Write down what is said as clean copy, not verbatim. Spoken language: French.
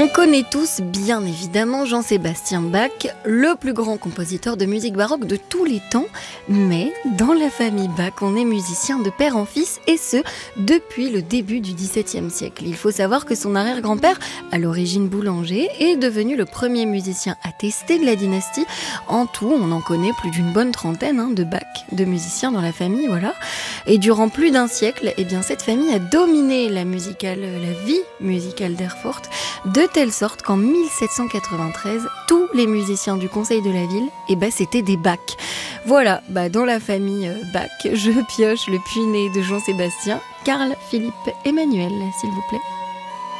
On connaît tous, bien évidemment, Jean-Sébastien Bach, le plus grand compositeur de musique baroque de tous les temps. Mais dans la famille Bach, on est musicien de père en fils, et ce, depuis le début du XVIIe siècle. Il faut savoir que son arrière-grand-père, à l'origine boulanger, est devenu le premier musicien attesté de la dynastie. En tout, on en connaît plus d'une bonne trentaine de Bach, de musiciens dans la famille, voilà. Et durant plus d'un siècle, cette famille a dominé la vie musicale d'Erfurt, de telle sorte qu'en 1793, tous les musiciens du conseil de la ville, c'était des Bach. Voilà, dans la famille Bach, je pioche le puits-né de Jean-Sébastien, Carl Philippe Emmanuel, s'il vous plaît.